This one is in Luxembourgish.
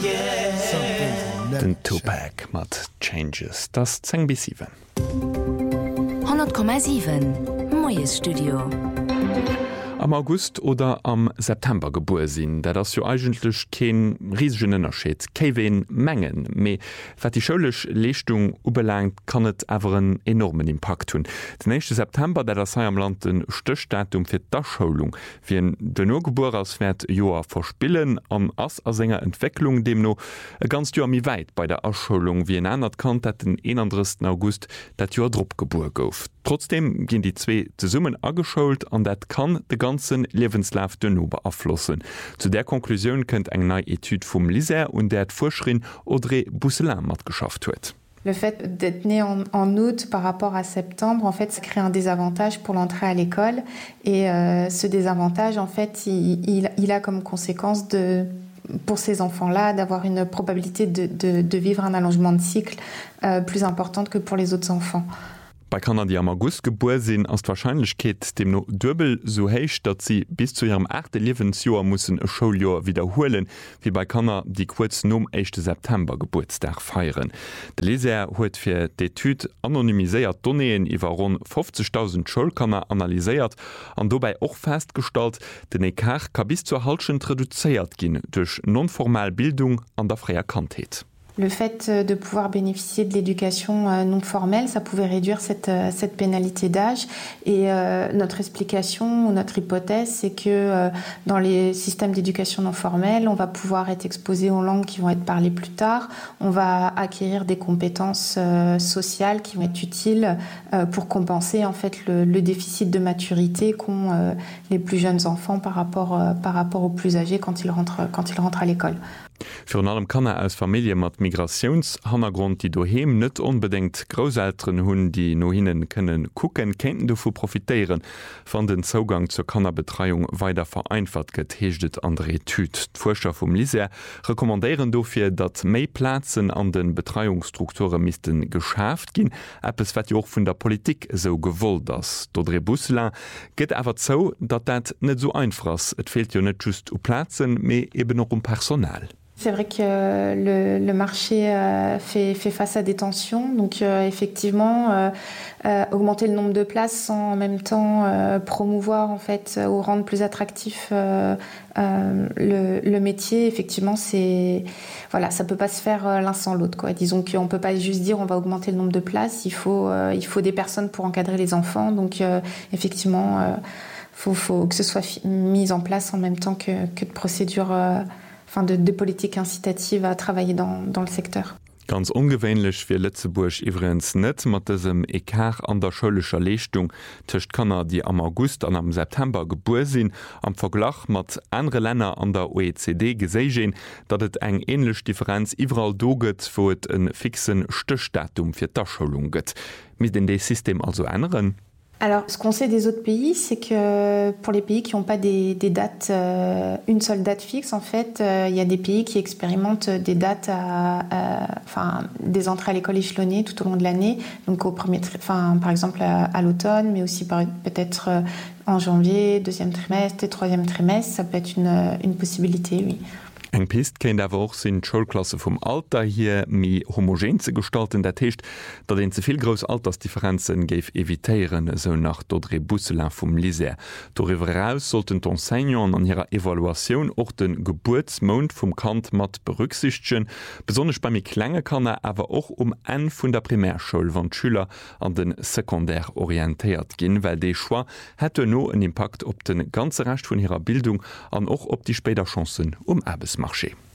Den Tupac mat Changes, das 10 bis 7. 100,7 Moes Studio. Am August oder am September geboren sinn, dat das jo eigentlich kein riesigen Unterschied, kein Mengen, me wat die schulech Leistung ubelangt, kann et awer einen enormen Impact tun. Den 1. September, der das am Land den Stöchdatum fir d'Aschholung, wie en den Nogebur auswert Joa verspillen, an ass a senger Entwicklung dem no ganz Joa mi weit bei der Aschholung, wie en anert kann, dat den 31. August dat Joa Drpp geboren gouf. Trotzdem ginn die zwei zusammen angeschaut, an dat kann de ganzen Lebenslauf denno beeinflussen. Zu der Konklusion könnt eng neue Etude vom Lycée und der Forscherin Audrey Bousselin mat geschafft huet. Le fait d'être né en août par rapport à septembre, en fait, ça crée un désavantage pour l'entrée à l'école. Et ce désavantage, en fait, il a comme conséquence pour ces enfants-là d'avoir une probabilité de vivre un allongement de cycle plus importante que pour les autres enfants. Bei Kanner, die am August geboren sind, ist die Wahrscheinlichkeit dem noch doppelt so hoch, dass sie bis zu ihrem 8. Lebensjahr müssen ein Schuljahr wiederholen, wie bei Kanner, die kurz nach dem 1. September Geburtstag feiern. Der Leser hat für die Etude anonymisiert Données über rund 50.000 Schulkanner analysiert und dabei auch festgestellt, den Ekart kann bis zur Halbstunde reduziert gehen durch nonformelle Bildung an der Freierkanntheit. Le fait de pouvoir bénéficier de l'éducation non formelle, ça pouvait réduire cette pénalité d'âge. Et notre explication ou notre hypothèse, c'est que dans les systèmes d'éducation non formelle, on va pouvoir être exposé aux langues qui vont être parlées plus tard. On va acquérir des compétences sociales qui vont être utiles pour compenser en fait le déficit de maturité qu'ont les plus jeunes enfants par rapport aux plus âgés quand ils rentrent à l'école. Für allem kann aus Familie mat Migrationshintergrund, die daheim net unbedingt Großeltern hunn, die no hinnen können gucken, könnten davon profitieren, van den Zugang zur Kannerbetreiung weiter vereinfacht get, heeschtet an der Etude. Die Forscher vom Lycée rekommandieren dafür, dass mehr Plätze an den Betreiungsstrukturen müssten geschafft gehen, etwas, was ja auch von der Politik so gewollt ist. Audrey Bousselin geht aber so, dass das nicht so einfach ist. Es fehlt ja nicht just um Plätze, mais eben auch um Personal. C'est vrai que le marché fait face à des tensions, donc effectivement augmenter le nombre de places sans en même temps promouvoir en fait ou rendre plus attractif le métier, effectivement c'est voilà, ça peut pas se faire l'un sans l'autre quoi. Disons qu'on peut pas juste dire on va augmenter le nombre de places, il faut des personnes pour encadrer les enfants, donc effectivement faut que ce soit mis en place en même temps que de procédures de politiques incitatives à travailler dans le secteur. Ganz ungewöhnlich für Lützeburg übrigens nicht mit diesem Ekart an der schulischen Leistung zwischen Kanner, die am August und am September geboren sind, am Vergleich mit anderen Ländern an der OECD gesehen, dass es eine ähnliche Differenz überall da gibt, wo es ein fixes Stichdatum für die Abschulung gibt. Müssen die System also ändern? Alors, ce qu'on sait des autres pays, c'est que pour les pays qui n'ont pas des dates, une seule date fixe, en fait, il y a des pays qui expérimentent des dates, des entrées à l'école échelonnées tout au long de l'année, donc par exemple à l'automne, mais aussi peut-être en janvier, 2e trimestre et 3e trimestre, ça peut être une possibilité, oui. Eng Pist kennt awer auch sind Schulklasse vom Alter hier mi homogen zu gestalten, der Techt, dat den zuviel groß Altersdifferenzen geif evitieren, so nach Audrey Bousselin vom Lycée. Darüber hinaus sollten d'Enseignants an ihrer Evaluation auch den Geburtsmond vom Kind mat berücksichtigen, besonders bei mi kleine Kanner, aber auch en vun der Primärschule, wann Schüler an den Sekundär orientiert gin, weil de Choix hätte no einen Impact op den ganze Rest von ihrer Bildung an auch op die später Chancen Arbeitsmarché.